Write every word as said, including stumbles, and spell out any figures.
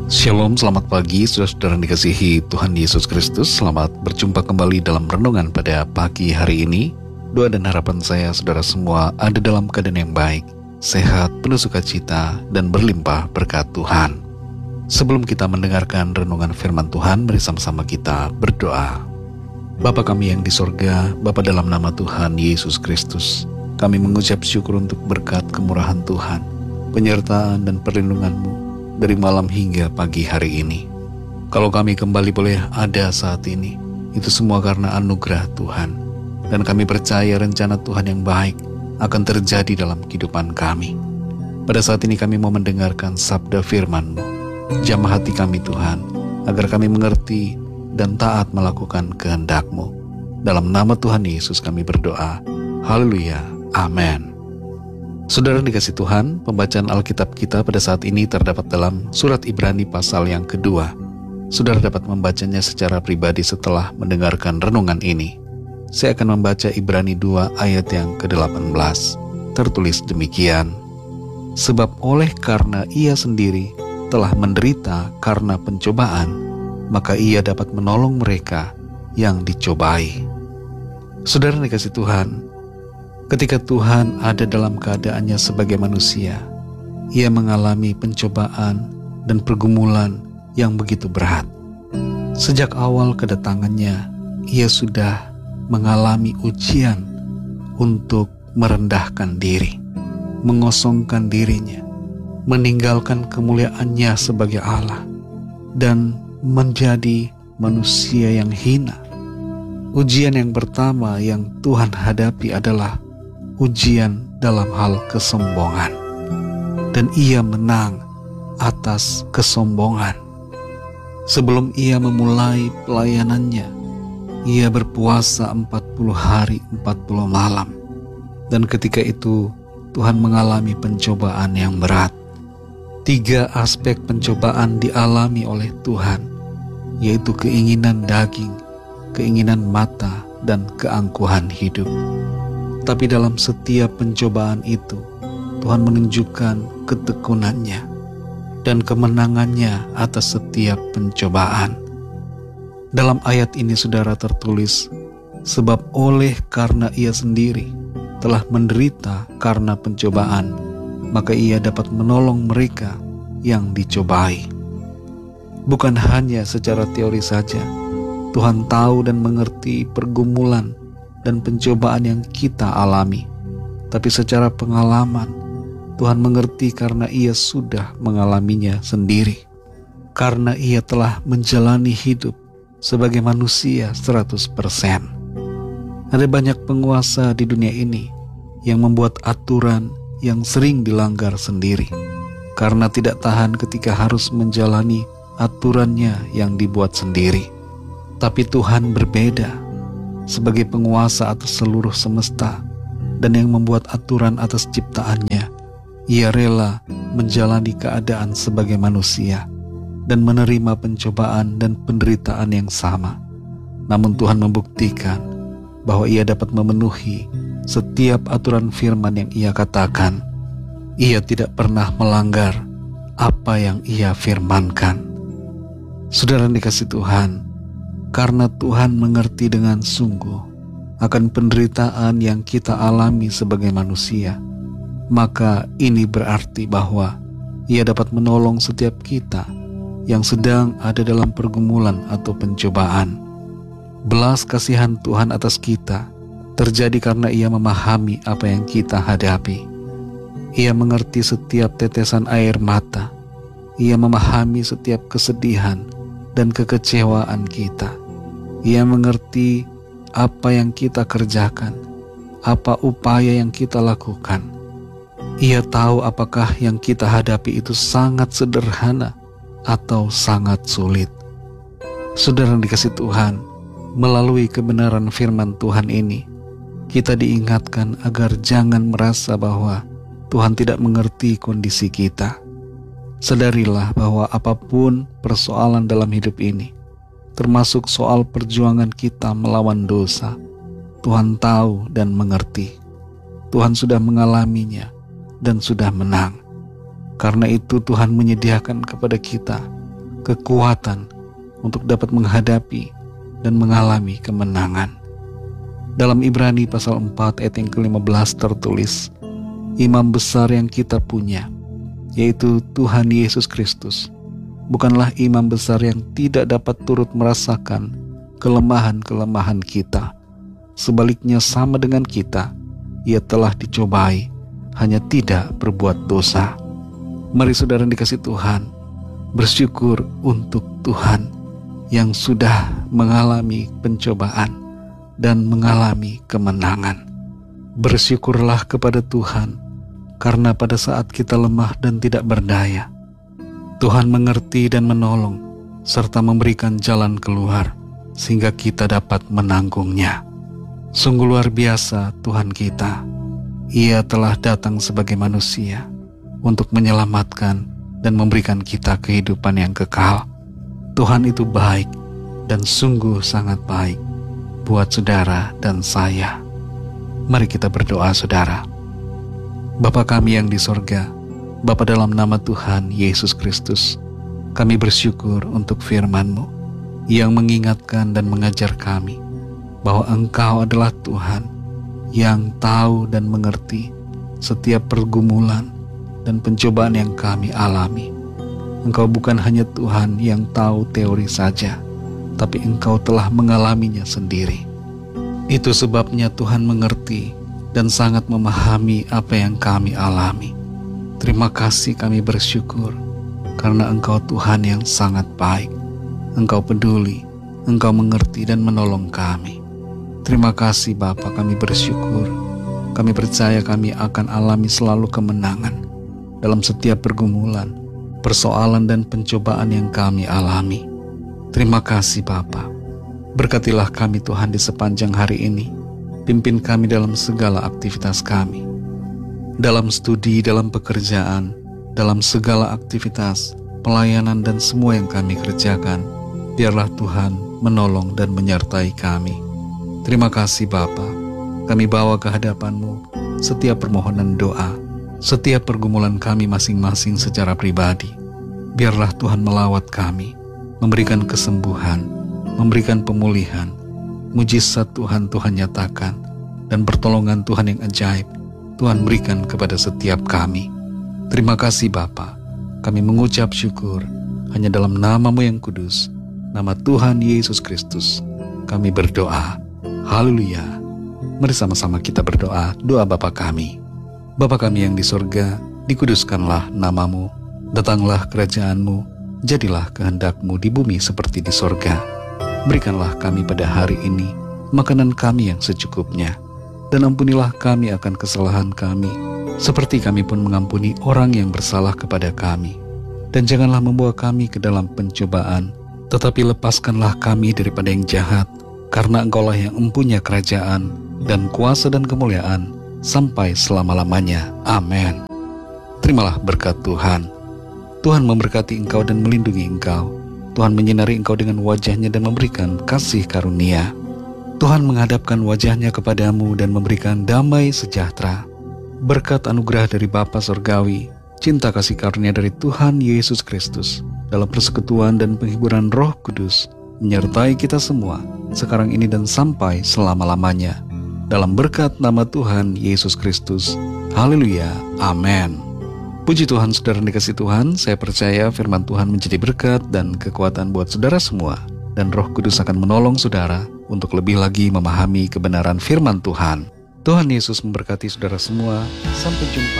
Shalom, selamat pagi saudara-saudara yang dikasihi Tuhan Yesus Kristus. Selamat berjumpa kembali dalam renungan pada pagi hari ini. Doa dan harapan saya saudara semua ada dalam keadaan yang baik, sehat, penuh sukacita, dan berlimpah berkat Tuhan. Sebelum kita mendengarkan renungan firman Tuhan, mari sama-sama kita berdoa. Bapa kami yang di sorga, Bapa dalam nama Tuhan Yesus Kristus, kami mengucap syukur untuk berkat kemurahan Tuhan, penyertaan dan perlindungan-Mu dari malam hingga pagi hari ini. Kalau kami kembali boleh ada saat ini, itu semua karena anugerah Tuhan. Dan kami percaya rencana Tuhan yang baik akan terjadi dalam kehidupan kami. Pada saat ini kami mau mendengarkan sabda firman-Mu. Jamah hati kami Tuhan, agar kami mengerti dan taat melakukan kehendak-Mu. Dalam nama Tuhan Yesus kami berdoa. Haleluya. Amin. Saudara dikasih Tuhan, pembacaan Alkitab kita pada saat ini terdapat dalam surat Ibrani pasal yang kedua. Saudara dapat membacanya secara pribadi setelah mendengarkan renungan ini. Saya akan membaca Ibrani dua ayat yang kedelapan belas. Tertulis demikian. Sebab oleh karena ia sendiri telah menderita karena pencobaan, maka ia dapat menolong mereka yang dicobai. Saudara dikasih Tuhan, ketika Tuhan ada dalam keadaannya sebagai manusia, ia mengalami pencobaan dan pergumulan yang begitu berat. Sejak awal kedatangannya, ia sudah mengalami ujian untuk merendahkan diri, mengosongkan dirinya, meninggalkan kemuliaannya sebagai Allah, dan menjadi manusia yang hina. Ujian yang pertama yang Tuhan hadapi adalah ujian dalam hal kesombongan, dan ia menang atas kesombongan. Sebelum ia memulai pelayanannya, ia berpuasa empat puluh hari empat puluh malam, dan ketika itu Tuhan mengalami pencobaan yang berat. Tiga aspek pencobaan dialami oleh Tuhan, yaitu keinginan daging, keinginan mata, dan keangkuhan hidup. Tapi dalam setiap pencobaan itu, Tuhan menunjukkan ketekunannya dan kemenangannya atas setiap pencobaan. Dalam ayat ini saudara tertulis, sebab oleh karena ia sendiri telah menderita karena pencobaan, maka ia dapat menolong mereka yang dicobai. Bukan hanya secara teori saja, Tuhan tahu dan mengerti pergumulan dan pencobaan yang kita alami, tapi secara pengalaman Tuhan mengerti karena ia sudah mengalaminya sendiri, karena ia telah menjalani hidup sebagai manusia seratus persen. Ada banyak penguasa di dunia ini yang membuat aturan yang sering dilanggar sendiri, karena tidak tahan ketika harus menjalani aturannya yang dibuat sendiri. Tapi Tuhan berbeda. Sebagai penguasa atas seluruh semesta dan yang membuat aturan atas ciptaannya, ia rela menjalani keadaan sebagai manusia dan menerima pencobaan dan penderitaan yang sama. Namun Tuhan membuktikan bahwa ia dapat memenuhi setiap aturan firman yang ia katakan. Ia tidak pernah melanggar apa yang ia firmankan. Saudara dikasih Tuhan, karena Tuhan mengerti dengan sungguh akan penderitaan yang kita alami sebagai manusia, maka ini berarti bahwa ia dapat menolong setiap kita yang sedang ada dalam pergumulan atau pencobaan. Belas kasihan Tuhan atas kita terjadi karena ia memahami apa yang kita hadapi. Ia mengerti setiap tetesan air mata. Ia memahami setiap kesedihan dan kekecewaan kita. Ia mengerti apa yang kita kerjakan, apa upaya yang kita lakukan. Ia tahu apakah yang kita hadapi itu sangat sederhana atau sangat sulit. Saudara dikasih Tuhan, melalui kebenaran firman Tuhan ini, kita diingatkan agar jangan merasa bahwa Tuhan tidak mengerti kondisi kita. Sadarilah bahwa apapun persoalan dalam hidup ini, termasuk soal perjuangan kita melawan dosa, Tuhan tahu dan mengerti. Tuhan sudah mengalaminya dan sudah menang. Karena itu Tuhan menyediakan kepada kita kekuatan untuk dapat menghadapi dan mengalami kemenangan. Dalam Ibrani pasal empat ayat yang kelima belas tertulis, imam besar yang kita punya, yaitu Tuhan Yesus Kristus, bukanlah imam besar yang tidak dapat turut merasakan kelemahan-kelemahan kita. Sebaliknya sama dengan kita, ia telah dicobai, hanya tidak berbuat dosa. Mari saudara yang dikasihi Tuhan, bersyukur untuk Tuhan yang sudah mengalami pencobaan dan mengalami kemenangan. Bersyukurlah kepada Tuhan, karena pada saat kita lemah dan tidak berdaya, Tuhan mengerti dan menolong, serta memberikan jalan keluar, sehingga kita dapat menanggungnya. Sungguh luar biasa Tuhan kita. Ia telah datang sebagai manusia untuk menyelamatkan dan memberikan kita kehidupan yang kekal. Tuhan itu baik dan sungguh sangat baik buat saudara dan saya. Mari kita berdoa saudara. Bapa kami yang di sorga, Bapa dalam nama Tuhan Yesus Kristus, kami bersyukur untuk firman-Mu yang mengingatkan dan mengajar kami bahwa Engkau adalah Tuhan yang tahu dan mengerti setiap pergumulan dan pencobaan yang kami alami. Engkau bukan hanya Tuhan yang tahu teori saja, tapi Engkau telah mengalaminya sendiri. Itu sebabnya Tuhan mengerti dan sangat memahami apa yang kami alami. Terima kasih, kami bersyukur karena Engkau Tuhan yang sangat baik. Engkau peduli, Engkau mengerti dan menolong kami. Terima kasih Bapa, kami bersyukur. Kami percaya kami akan alami selalu kemenangan dalam setiap pergumulan, persoalan dan pencobaan yang kami alami. Terima kasih Bapa. Berkatilah kami Tuhan di sepanjang hari ini. Pimpin kami dalam segala aktivitas kami, dalam studi, dalam pekerjaan, dalam segala aktivitas, pelayanan dan semua yang kami kerjakan. Biarlah Tuhan menolong dan menyertai kami. Terima kasih Bapa. Kami bawa ke hadapan-Mu setiap permohonan doa, setiap pergumulan kami masing-masing secara pribadi. Biarlah Tuhan melawat kami, memberikan kesembuhan, memberikan pemulihan, mujizat Tuhan Tuhan nyatakan, dan pertolongan Tuhan yang ajaib Tuhan berikan kepada setiap kami. Terima kasih Bapa. Kami mengucap syukur hanya dalam nama-Mu yang kudus, nama Tuhan Yesus Kristus, kami berdoa. Haleluya. Mari sama-sama kita berdoa doa Bapa kami. Bapa kami yang di sorga, dikuduskanlah nama-Mu, datanglah kerajaan-Mu, jadilah kehendak-Mu di bumi seperti di sorga. Berikanlah kami pada hari ini makanan kami yang secukupnya, dan ampunilah kami akan kesalahan kami, seperti kami pun mengampuni orang yang bersalah kepada kami. Dan janganlah membawa kami ke dalam pencobaan, tetapi lepaskanlah kami daripada yang jahat, karena Engkaulah yang mempunyai kerajaan dan kuasa dan kemuliaan sampai selama-lamanya. Amin. Terimalah berkat Tuhan. Tuhan memberkati engkau dan melindungi engkau. Tuhan menyinari engkau dengan wajah-Nya dan memberikan kasih karunia. Tuhan menghadapkan wajah-Nya kepadamu dan memberikan damai sejahtera. Berkat anugerah dari Bapa Surgawi, cinta kasih karunia dari Tuhan Yesus Kristus, dalam persekutuan dan penghiburan Roh Kudus, menyertai kita semua, sekarang ini dan sampai selama-lamanya. Dalam berkat nama Tuhan Yesus Kristus. Haleluya. Amin. Puji Tuhan, saudara dikasihi Tuhan. Saya percaya firman Tuhan menjadi berkat dan kekuatan buat saudara semua. Dan Roh Kudus akan menolong saudara untuk lebih lagi memahami kebenaran firman Tuhan. Tuhan Yesus memberkati saudara semua. Sampai jumpa.